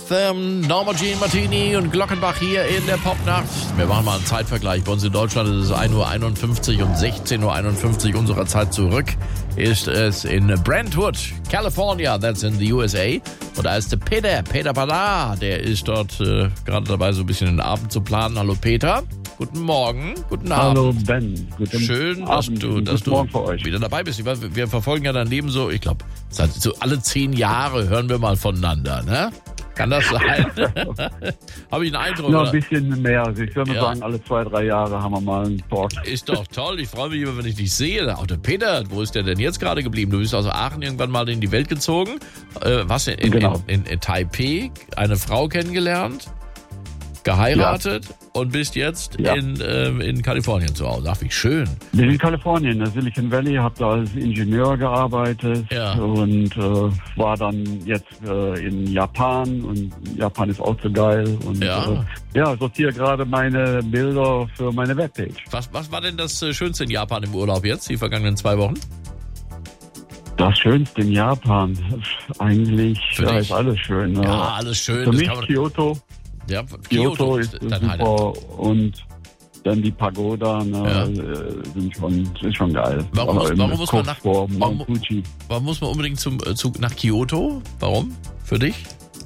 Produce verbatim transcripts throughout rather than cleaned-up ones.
Ähm, Norma Jean Martini und Glockenbach hier in der Popnacht. Wir machen mal einen Zeitvergleich. Bei uns in Deutschland ist es ein Uhr einundfünfzig und sechzehn Uhr einundfünfzig unserer Zeit zurück ist es in Brentwood, California, that's in the U S A. Und da ist der Peter, Peter Ballard, der ist dort äh, gerade dabei, so ein bisschen den Abend zu planen. Hallo Peter, guten Morgen, guten Abend. Hallo Ben, guten Schön, dass Abend, du, dass guten Morgen du für euch. wieder dabei bist. Wir, wir verfolgen ja dein Leben so, ich glaube, seit so alle zehn Jahre hören wir mal voneinander, ne? Kann das sein? Habe ich einen Eindruck? Ja, oder? ein bisschen mehr. Also ich würde Ja. sagen, alle zwei, drei Jahre haben wir mal einen Talk. Ist doch toll. Ich freue mich immer, wenn ich dich sehe. Auch der Peter, wo ist der denn jetzt gerade geblieben? Du bist aus Aachen irgendwann mal in die Welt gezogen. Äh, was in, in, Genau. in, in Taipei, eine Frau kennengelernt, geheiratet und bist jetzt Ja. in, ähm, in Kalifornien zu Hause. Ach, wie schön. Bin in Kalifornien, in der Silicon Valley, habe da als Ingenieur gearbeitet Ja. und äh, war dann jetzt äh, in Japan und Japan ist auch so geil und Ja. äh, ja, sortiere gerade meine Bilder für meine Webpage. Was, was war denn das äh, Schönste in Japan im Urlaub jetzt, die vergangenen zwei Wochen? Das Schönste in Japan, eigentlich Für ja, dich? ist alles schön. Ne? Ja, alles schön. Für das mich kann man, Kyoto. ja, Kyoto ist dein Highlight. super und dann die Pagoda, ne, Ja. äh, sind schon, sind schon geil. Warum Aber muss- im warum muss man kurz nach- vor warum- Mount Fuji. Warum muss man unbedingt zum äh, Zug nach Kyoto? Warum? Für dich?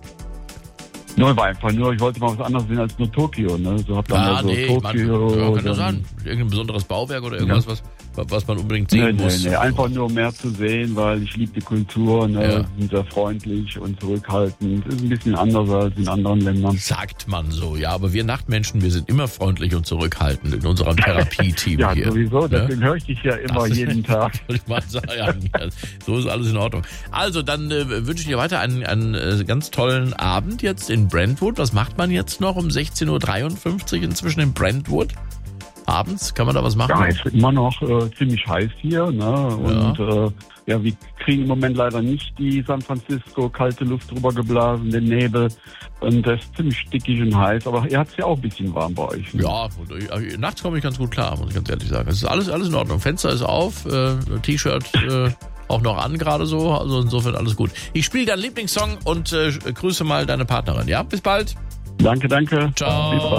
Nur war einfach nur, ich wollte mal was anderes sehen als nur Tokio, ne? So hab dann Ah, mal so nee, ich meine, Tokio. ja, kann das dann- sein. Irgendein besonderes Bauwerk oder irgendwas, was, was man unbedingt sehen Nee, nee, muss. nee, einfach nur mehr zu sehen, weil ich liebe die Kultur, ne? Ja. Sind sehr freundlich und zurückhaltend. Ist ein bisschen anders als in anderen Ländern. Sagt man so, ja, aber wir Nachtmenschen, wir sind immer freundlich und zurückhaltend in unserem Therapieteam Ja, hier. sowieso, Ne? deswegen höre ich dich ja immer Ach, jeden Tag. Wollte ich mal sagen. Ja, so ist alles in Ordnung. Also, dann äh, wünsche ich dir weiter einen, einen äh, ganz tollen Abend jetzt in Brentwood. Was macht man jetzt noch um sechzehn Uhr dreiundfünfzig inzwischen in Brentwood? Abends, kann man da was machen? Ja, es wird immer noch äh, ziemlich heiß hier, ne? Und ja. Äh, ja, wir kriegen im Moment leider nicht die San Francisco kalte Luft drüber geblasen, den Nebel. Und das ist ziemlich stickig und heiß, aber ihr habt es ja auch ein bisschen warm bei euch. Ne? Ja, und, äh, nachts komme ich ganz gut klar, muss ich ganz ehrlich sagen. Es ist alles, alles in Ordnung. Fenster ist auf, äh, T-Shirt äh, auch noch an gerade so, also insofern alles gut. Ich spiele deinen Lieblingssong und äh, grüße mal deine Partnerin, ja? Bis bald. Danke, danke. Ciao. Bis bald.